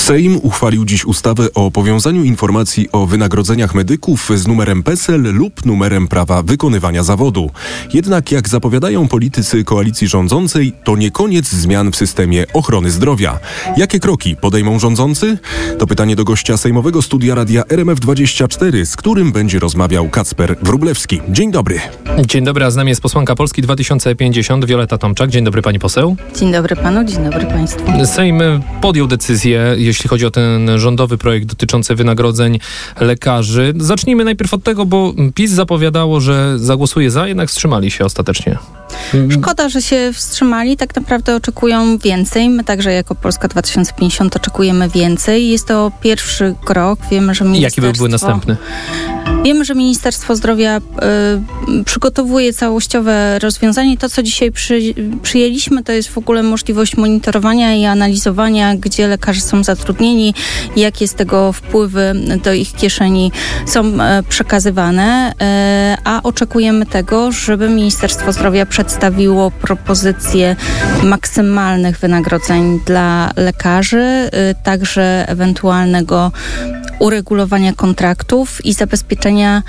Sejm uchwalił dziś ustawę o powiązaniu informacji o wynagrodzeniach medyków z numerem PESEL lub numerem prawa wykonywania zawodu. Jednak jak zapowiadają politycy koalicji rządzącej, to nie koniec zmian w systemie ochrony zdrowia. Jakie kroki podejmą rządzący? To pytanie do gościa sejmowego studia Radia RMF24, z którym będzie rozmawiał Kacper Wróblewski. Dzień dobry. Dzień dobry, a z nami jest posłanka Polski 2050, Wioletta Tomczak. Dzień dobry, pani poseł. Dzień dobry panu, dzień dobry państwu. Sejm podjął decyzję, jeśli chodzi o ten rządowy projekt dotyczący wynagrodzeń lekarzy. Zacznijmy najpierw od tego, bo PiS zapowiadało, że zagłosuje za, jednak wstrzymali się ostatecznie. Szkoda, że się wstrzymali. Tak naprawdę oczekują więcej. My także jako Polska 2050 oczekujemy więcej. Jest to pierwszy krok. Wiemy, że Jaki by był następny? Wiemy, że Ministerstwo Zdrowia przygotowuje całościowe rozwiązanie. To, co dzisiaj przyjęliśmy, to jest w ogóle możliwość monitorowania i analizowania, gdzie lekarze są zatrudnieni, jakie z tego wpływy do ich kieszeni są przekazywane, a oczekujemy tego, żeby Ministerstwo Zdrowia przedstawiło propozycje maksymalnych wynagrodzeń dla lekarzy, także ewentualnego uregulowania kontraktów i zabezpieczenia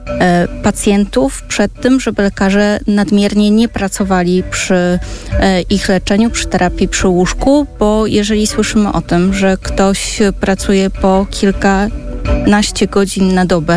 pacjentów przed tym, żeby lekarze nadmiernie nie pracowali przy ich leczeniu, przy terapii, przy łóżku, bo jeżeli słyszymy o tym, że ktoś pracuje po kilkanaście godzin na dobę,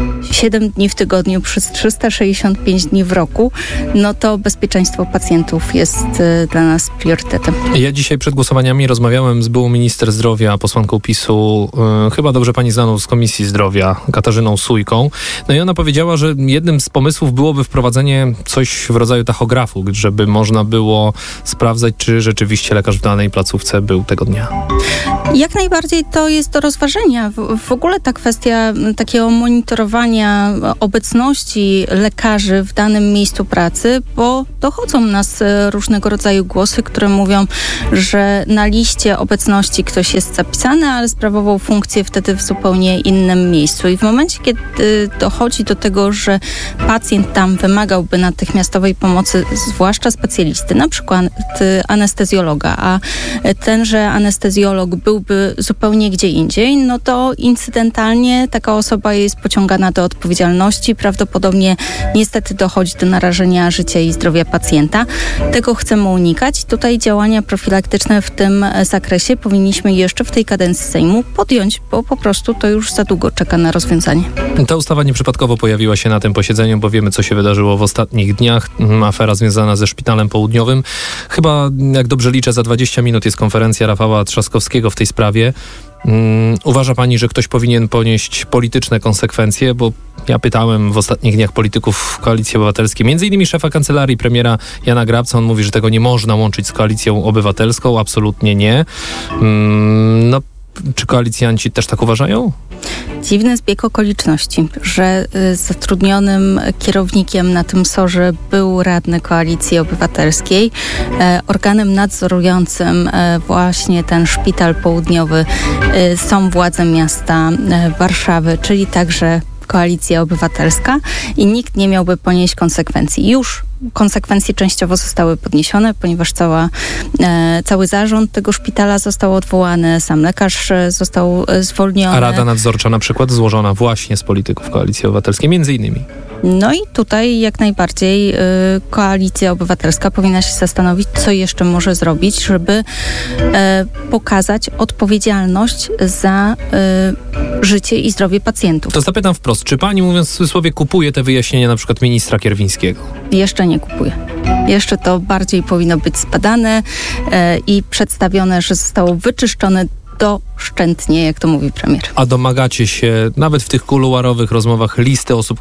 7 dni w tygodniu przez 365 dni w roku, no to bezpieczeństwo pacjentów jest dla nas priorytetem. Ja dzisiaj przed głosowaniami rozmawiałem z byłą minister zdrowia, posłanką PiS-u, chyba dobrze pani znaną z Komisji Zdrowia, Katarzyną Sójką. No i ona powiedziała, że jednym z pomysłów byłoby wprowadzenie coś w rodzaju tachografu, żeby można było sprawdzać, czy rzeczywiście lekarz w danej placówce był tego dnia. Jak najbardziej to jest do rozważenia. W ogóle ta kwestia takiego monitorowania obecności lekarzy w danym miejscu pracy, bo dochodzą nas różnego rodzaju głosy, które mówią, że na liście obecności ktoś jest zapisany, ale sprawował funkcję wtedy w zupełnie innym miejscu. I w momencie, kiedy dochodzi do tego, że pacjent tam wymagałby natychmiastowej pomocy, zwłaszcza specjalisty, na przykład anestezjologa, a tenże anestezjolog byłby zupełnie gdzie indziej, no to incydentalnie taka osoba jest pociągana do odpowiedzialności. Prawdopodobnie niestety dochodzi do narażenia życia i zdrowia pacjenta. Tego chcemy unikać. Tutaj działania profilaktyczne w tym zakresie powinniśmy jeszcze w tej kadencji Sejmu podjąć, bo po prostu to już za długo czeka na rozwiązanie. Ta ustawa nieprzypadkowo pojawiła się na tym posiedzeniu, bo wiemy, co się wydarzyło w ostatnich dniach. Afera związana ze Szpitalem Południowym. Chyba, jak dobrze liczę, za 20 minut jest konferencja Rafała Trzaskowskiego w tej sprawie. Uważa pani, że ktoś powinien ponieść polityczne konsekwencje? Bo ja pytałem w ostatnich dniach polityków Koalicji Obywatelskiej, między innymi szefa kancelarii premiera Jana Grabca. On mówi, że tego nie można łączyć z Koalicją Obywatelską. Absolutnie nie. No, czy koalicjanci też tak uważają? Dziwny zbieg okoliczności, że zatrudnionym kierownikiem na tym SOR-ze był radny Koalicji Obywatelskiej. Organem nadzorującym właśnie ten Szpital Południowy są władze miasta Warszawy, czyli także Koalicja Obywatelska i nikt nie miałby ponieść konsekwencji. Już konsekwencje częściowo zostały podniesione, ponieważ cały zarząd tego szpitala został odwołany, sam lekarz został zwolniony. A Rada Nadzorcza na przykład złożona właśnie z polityków Koalicji Obywatelskiej, między innymi. No i tutaj jak najbardziej Koalicja Obywatelska powinna się zastanowić, co jeszcze może zrobić, żeby pokazać odpowiedzialność za życie i zdrowie pacjentów. To zapytam wprost, czy pani, mówiąc w cudzysłowie, kupuje te wyjaśnienia na przykład ministra Kierwińskiego? Jeszcze nie kupuję. Jeszcze to bardziej powinno być zbadane i przedstawione, że zostało wyczyszczone doszczętnie, jak to mówi premier. A domagacie się, nawet w tych kuluarowych rozmowach, listy osób,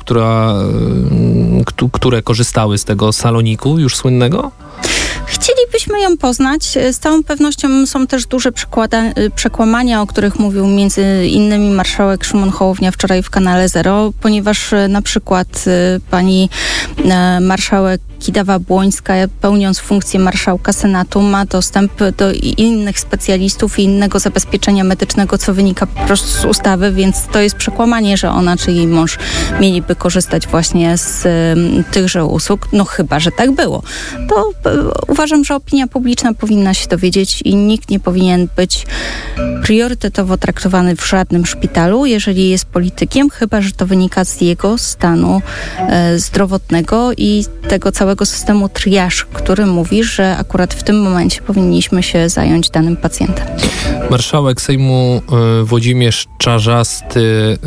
które korzystały z tego saloniku już słynnego? Chcielibyśmy ją poznać. Z całą pewnością są też duże przekłamania, o których mówił między innymi marszałek Szymon Hołownia wczoraj w Kanale Zero, ponieważ na przykład pani marszałek Kidawa-Błońska, pełniąc funkcję marszałka Senatu, ma dostęp do innych specjalistów i innego zabezpieczenia medycznego, co wynika po prostu z ustawy, więc to jest przekłamanie, że ona czy jej mąż mieliby korzystać właśnie z tychże usług, no chyba, że tak było. To uważam, że opinia publiczna powinna się dowiedzieć i nikt nie powinien być priorytetowo traktowany w żadnym szpitalu, jeżeli jest politykiem, chyba że to wynika z jego stanu zdrowotnego i tego całego systemu triage, który mówi, że akurat w tym momencie powinniśmy się zająć danym pacjentem. Marszałek Sejmu Włodzimierz Czarzasty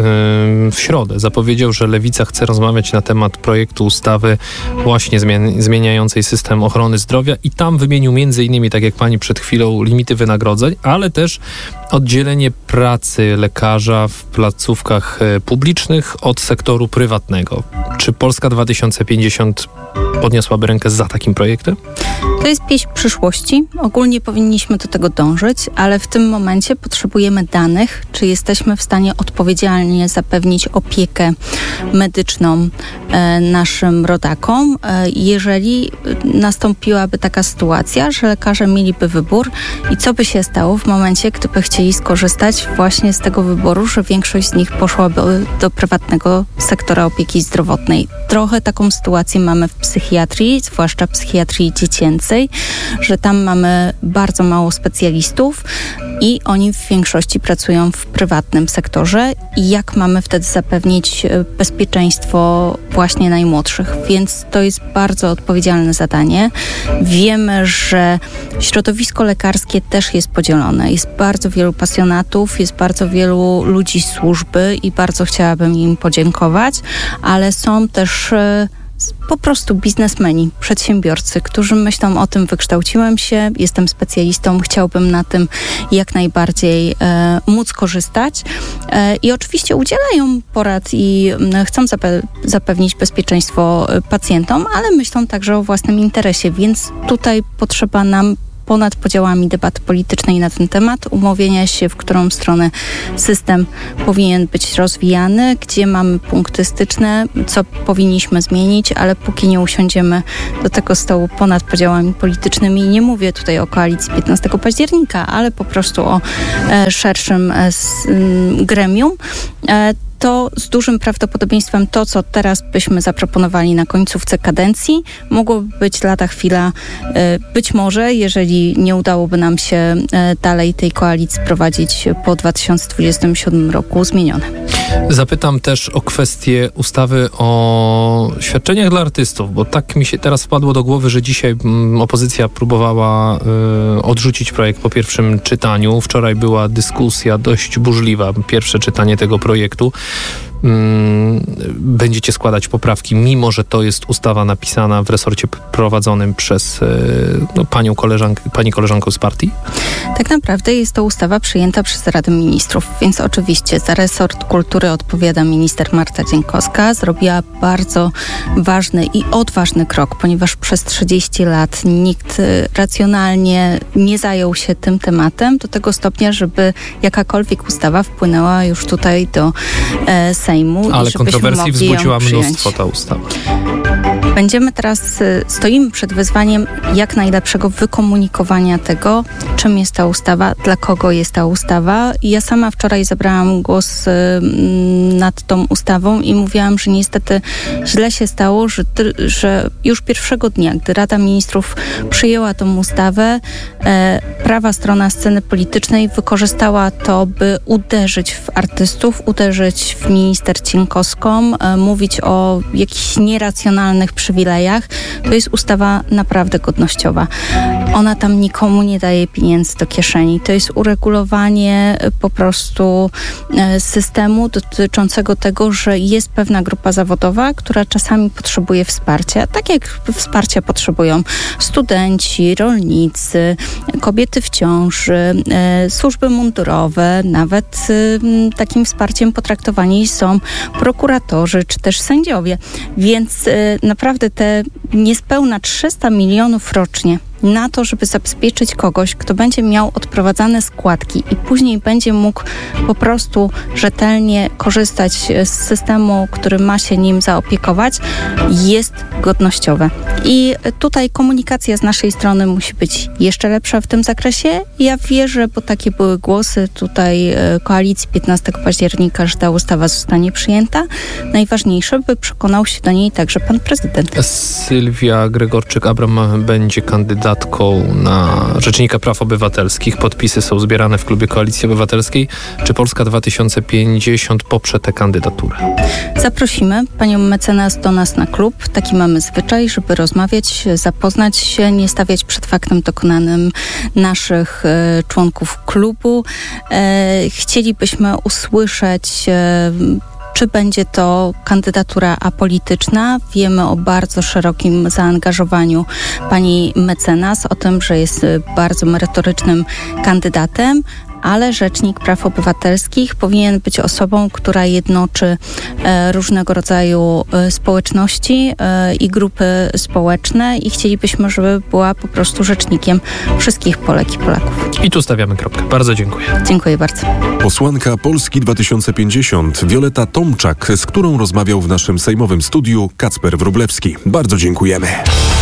w środę zapowiedział, że Lewica chce rozmawiać na temat projektu ustawy właśnie zmieniającej system ochrony zdrowia i tam wymienił m.in., tak jak pani przed chwilą, limity wynagrodzeń, ale też oddzielenie pracy lekarza w placówkach publicznych od sektoru prywatnego. Czy Polska 2050 podniosłaby rękę za takim projektem? To jest pieśń przyszłości. Ogólnie powinniśmy do tego dążyć, ale w tym momencie potrzebujemy danych, czy jesteśmy w stanie odpowiedzialnie zapewnić opiekę medyczną naszym rodakom, jeżeli nastąpiłaby taka sytuacja, że lekarze mieliby wybór i co by się stało w momencie, gdyby chcieli skorzystać właśnie z tego wyboru, że większość z nich poszłaby do prywatnego sektora opieki zdrowotnej. Trochę taką sytuację mamy w psychiatrii, zwłaszcza psychiatrii dziecięcej, że tam mamy bardzo mało specjalistów i oni w większości pracują w prywatnym sektorze i jak mamy wtedy zapewnić bezpieczeństwo właśnie najmłodszych, więc to jest bardzo odpowiedzialne zadanie. Wiemy, że środowisko lekarskie też jest podzielone. Jest bardzo wielu pasjonatów, jest bardzo wielu ludzi służby i bardzo chciałabym im podziękować, ale są też po prostu biznesmeni, przedsiębiorcy, którzy myślą o tym, wykształciłem się, jestem specjalistą, chciałbym na tym jak najbardziej móc korzystać i oczywiście udzielają porad i chcą zapewnić bezpieczeństwo pacjentom, ale myślą także o własnym interesie, więc tutaj potrzeba nam ponad podziałami debaty politycznej na ten temat, umówienia się, w którą stronę system powinien być rozwijany, gdzie mamy punkty styczne, co powinniśmy zmienić, ale póki nie usiądziemy do tego stołu ponad podziałami politycznymi, nie mówię tutaj o koalicji 15 października, ale po prostu o szerszym gremium, to z dużym prawdopodobieństwem to, co teraz byśmy zaproponowali na końcówce kadencji, mogłoby być lada chwila, być może, jeżeli nie udałoby nam się dalej tej koalicji prowadzić po 2027 roku, zmienione. Zapytam też o kwestię ustawy o świadczeniach dla artystów, bo tak mi się teraz wpadło do głowy, że dzisiaj opozycja próbowała odrzucić projekt po pierwszym czytaniu. Wczoraj była dyskusja dość burzliwa, pierwsze czytanie tego projektu. Będziecie składać poprawki, mimo że to jest ustawa napisana w resorcie prowadzonym przez pani koleżankę z partii? Tak naprawdę jest to ustawa przyjęta przez Radę Ministrów, więc oczywiście za resort kultury odpowiada minister Marta Dzienkowska. Zrobiła bardzo ważny i odważny krok, ponieważ przez 30 lat nikt racjonalnie nie zajął się tym tematem do tego stopnia, żeby jakakolwiek ustawa wpłynęła już tutaj do Sejmu. Ale kontrowersji wzbudziła mnóstwo ta ustawa. Stoimy przed wyzwaniem jak najlepszego wykomunikowania tego, czym jest ta ustawa, dla kogo jest ta ustawa. Ja sama wczoraj zabrałam głos nad tą ustawą i mówiłam, że niestety źle się stało, że już pierwszego dnia, gdy Rada Ministrów przyjęła tą ustawę, prawa strona sceny politycznej wykorzystała to, by uderzyć w artystów, uderzyć w minister Dzienkowską, mówić o jakichś nieracjonalnych przywilejach. To jest ustawa naprawdę godnościowa. Ona tam nikomu nie daje pieniędzy do kieszeni. To jest uregulowanie po prostu systemu dotyczącego tego, że jest pewna grupa zawodowa, która czasami potrzebuje wsparcia. Tak jak wsparcia potrzebują studenci, rolnicy, kobiety w ciąży, służby mundurowe. Nawet takim wsparciem potraktowani są prokuratorzy czy też sędziowie. Więc naprawdę te niespełna 300 milionów rocznie na to, żeby zabezpieczyć kogoś, kto będzie miał odprowadzane składki i później będzie mógł po prostu rzetelnie korzystać z systemu, który ma się nim zaopiekować, jest godnościowe. I tutaj komunikacja z naszej strony musi być jeszcze lepsza w tym zakresie. Ja wierzę, bo takie były głosy tutaj koalicji 15 października, że ta ustawa zostanie przyjęta. Najważniejsze, by przekonał się do niej także pan prezydent. Sylwia Gregorczyk-Abram będzie kandydatką na Rzecznika Praw Obywatelskich. Podpisy są zbierane w klubie Koalicji Obywatelskiej. Czy Polska 2050 poprze tę kandydaturę? Zaprosimy panią mecenas do nas na klub. Taki mamy zwyczaj, żeby rozmawiać, zapoznać się, nie stawiać przed faktem dokonanym naszych członków klubu. Chcielibyśmy usłyszeć, czy będzie to kandydatura apolityczna. Wiemy o bardzo szerokim zaangażowaniu pani mecenas, o tym, że jest bardzo merytorycznym kandydatem, ale Rzecznik Praw Obywatelskich powinien być osobą, która jednoczy różnego rodzaju społeczności i grupy społeczne i chcielibyśmy, żeby była po prostu rzecznikiem wszystkich Polek i Polaków. I tu stawiamy kropkę. Bardzo dziękuję. Dziękuję bardzo. Posłanka Polski 2050 Wioleta Tomczak, z którą rozmawiał w naszym sejmowym studiu Kacper Wróblewski. Bardzo dziękujemy.